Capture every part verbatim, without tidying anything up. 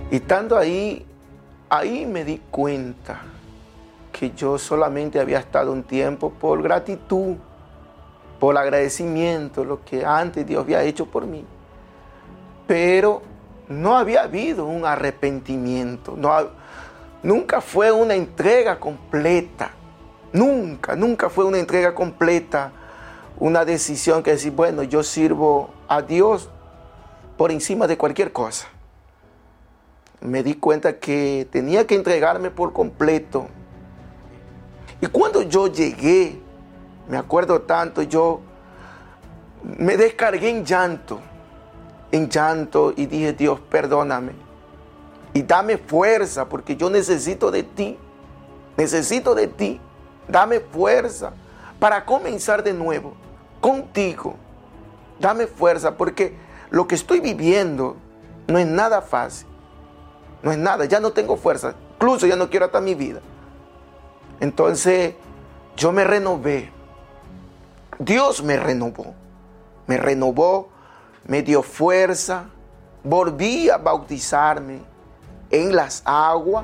Y estando ahí, ahí me di cuenta que yo solamente había estado un tiempo por gratitud, por agradecimiento, lo que antes Dios había hecho por mí. Pero no había habido un arrepentimiento, no, nunca fue una entrega completa, nunca, nunca fue una entrega completa, una decisión que decir, bueno, yo sirvo a Dios por encima de cualquier cosa. Me di cuenta que tenía que entregarme por completo. Y cuando yo llegué, me acuerdo tanto, yo me descargué en llanto, en llanto y dije, Dios, perdóname y dame fuerza porque yo necesito de ti, necesito de ti, dame fuerza para comenzar de nuevo contigo, dame fuerza porque lo que estoy viviendo no es nada fácil. No es nada, ya no tengo fuerza, incluso ya no quiero hasta mi vida. Entonces yo me renové, Dios me renovó, me renovó, me dio fuerza, volví a bautizarme en las aguas.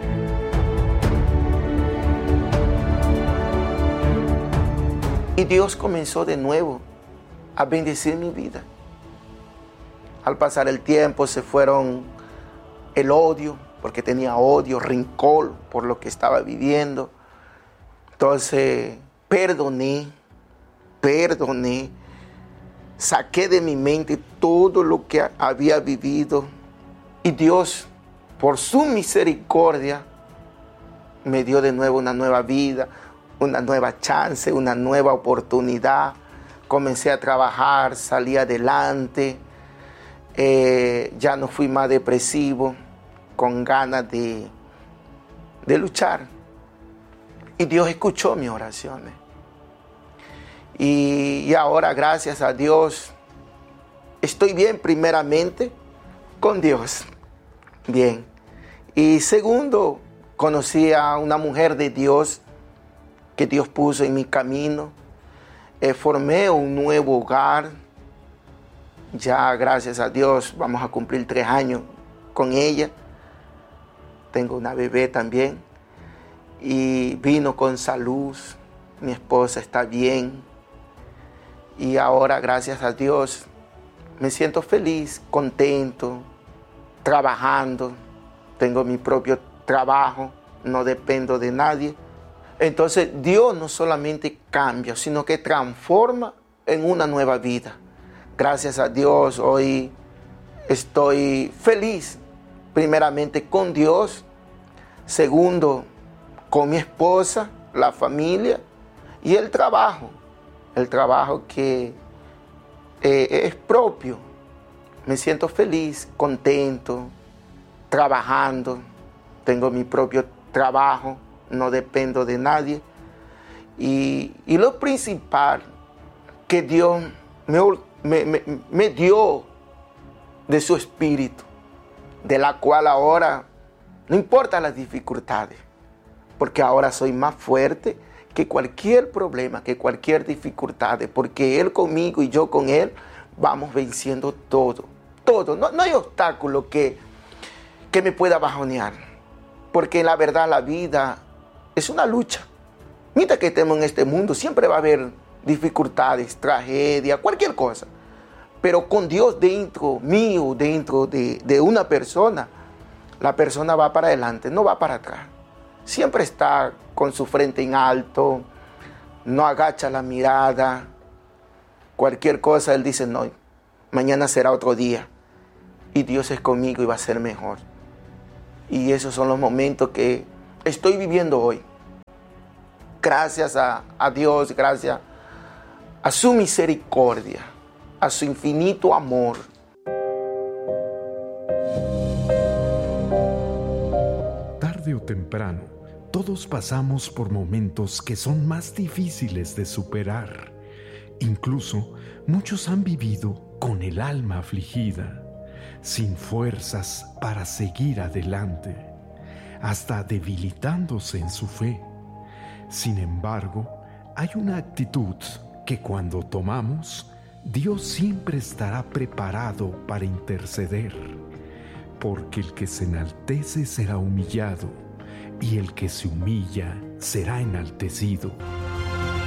Y Dios comenzó de nuevo a bendecir mi vida. Al pasar el tiempo se fueron el odio, porque tenía odio, rencor por lo que estaba viviendo. Entonces, perdoné, perdoné, saqué de mi mente todo lo que había vivido. Y Dios, por su misericordia, me dio de nuevo una nueva vida, una nueva chance, una nueva oportunidad. Comencé a trabajar, salí adelante. Eh, ya no fui más depresivo, con ganas de, de luchar. Y Dios escuchó mis oraciones. Y, y ahora, gracias a Dios, estoy bien primeramente con Dios. Bien. Y segundo, conocí a una mujer de Dios que Dios puso en mi camino. Eh, formé un nuevo hogar. Ya, gracias a Dios, vamos a cumplir tres años con ella. Tengo una bebé también. Y vino con salud. Mi esposa está bien. Y ahora, gracias a Dios, me siento feliz, contento, trabajando. Tengo mi propio trabajo, no dependo de nadie. Entonces, Dios no solamente cambia, sino que transforma en una nueva vida. Gracias a Dios, hoy estoy feliz, primeramente con Dios, segundo, con mi esposa, la familia y el trabajo, el trabajo que eh, es propio. Me siento feliz, contento, trabajando, tengo mi propio trabajo, no dependo de nadie. Y, y lo principal que Dios me Me, me, me dio de su espíritu, de la cual ahora no importa las dificultades, porque ahora soy más fuerte que cualquier problema, que cualquier dificultad, porque Él conmigo y yo con Él vamos venciendo todo, todo. No, no hay obstáculo que, que me pueda bajonear, porque la verdad la vida es una lucha. Mientras que estemos en este mundo siempre va a haber dificultades, tragedia, cualquier cosa. Pero con Dios dentro mío, dentro de, de una persona, la persona va para adelante, no va para atrás. Siempre está con su frente en alto, no agacha la mirada. Cualquier cosa, Él dice, no, mañana será otro día. Y Dios es conmigo y va a ser mejor. Y esos son los momentos que estoy viviendo hoy. Gracias a, a Dios, gracias a su misericordia, a su infinito amor. Tarde o temprano, todos pasamos por momentos que son más difíciles de superar. Incluso muchos han vivido con el alma afligida, sin fuerzas para seguir adelante, hasta debilitándose en su fe. Sin embargo, hay una actitud que cuando tomamos, Dios siempre estará preparado para interceder, porque el que se enaltece será humillado, y el que se humilla será enaltecido.